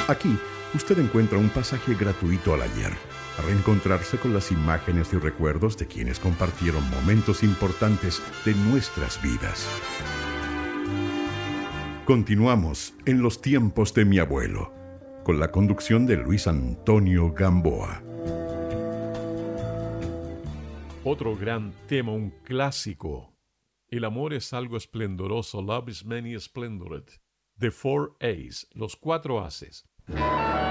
Aquí usted encuentra un pasaje gratuito al ayer, a reencontrarse con las imágenes y recuerdos de quienes compartieron momentos importantes de nuestras vidas. Continuamos en los tiempos de mi abuelo, con la conducción de Luis Antonio Gamboa. Otro gran tema, un clásico. El amor es algo esplendoroso. Love is many splendored. The Four A's, los cuatro haces.